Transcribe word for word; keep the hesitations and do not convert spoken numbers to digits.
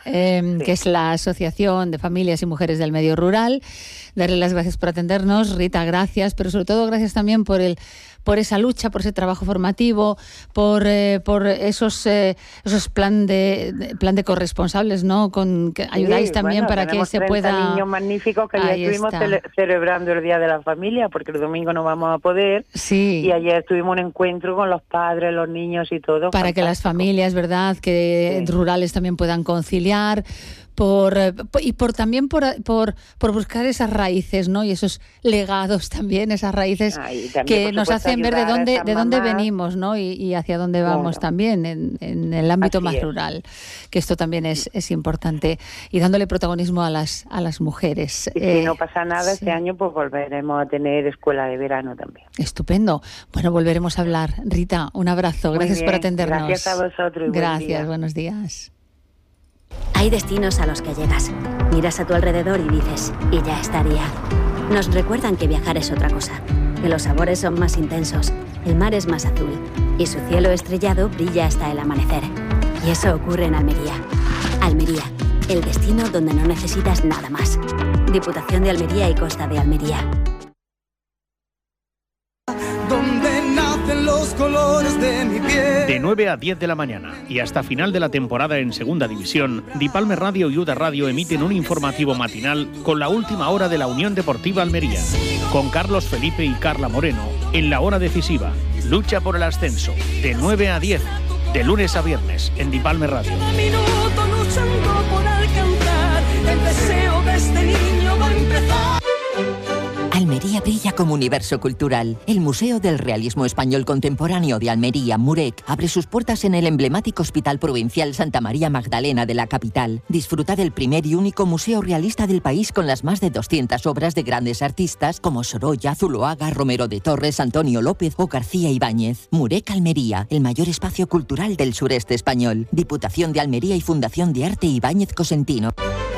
eh, sí. que es la Asociación de Familias y Mujeres del Medio Rural. Darle las gracias por atendernos, Rita, gracias, pero sobre todo gracias también por el por esa lucha, por ese trabajo formativo, por eh, por esos eh, esos plan de, de plan de corresponsables, ¿no? Con que ayudáis sí, también bueno, para que se pueda. Niños magníficos que ayer estuvimos cele- celebrando el Día de la Familia, porque el domingo no vamos a poder. Sí. Y ayer tuvimos un encuentro con los padres, los niños y todo. Para fantástico. Que las familias, ¿verdad?, que sí. rurales también puedan conciliar. Por, y por también por, por por buscar esas raíces, ¿no? Y esos legados también, esas raíces Ay, también, que nos hacen ver de dónde de dónde venimos, ¿no? Y, y hacia dónde vamos bueno. también en, en el ámbito Así más es. rural, que esto también es, es importante, y dándole protagonismo a las a las mujeres. Y eh, si no pasa nada sí. este año, pues volveremos a tener escuela de verano también. Estupendo. Bueno, volveremos a hablar. Rita, un abrazo. Muy Gracias bien. por atendernos. Gracias a vosotros. Y Gracias. Buen día. Buenos días. Hay destinos a los que llegas, miras a tu alrededor y dices, y ya estaría. Nos recuerdan que viajar es otra cosa, que los sabores son más intensos, el mar es más azul y su cielo estrellado brilla hasta el amanecer. Y eso ocurre en Almería. Almería, el destino donde no necesitas nada más. Diputación de Almería y Costa de Almería. Los colores de mi piel. De nueve a diez de la mañana y hasta final de la temporada en Segunda División, Dipalme Radio y Uda Radio emiten un informativo matinal con la última hora de la Unión Deportiva Almería, con Carlos Felipe y Carla Moreno en la hora decisiva. Lucha por el ascenso, de nueve a diez, de lunes a viernes en Dipalme Radio. Cada minuto luchando por alcanzar el deseo de este niño va a empezar. Almería brilla como universo cultural. El Museo del Realismo Español Contemporáneo de Almería, Murec, abre sus puertas en el emblemático Hospital Provincial Santa María Magdalena de la capital. Disfruta del primer y único museo realista del país con las más de doscientas obras de grandes artistas como Sorolla, Zuloaga, Romero de Torres, Antonio López o García Ibáñez. Murec Almería, el mayor espacio cultural del sureste español. Diputación de Almería y Fundación de Arte Ibáñez Cosentino.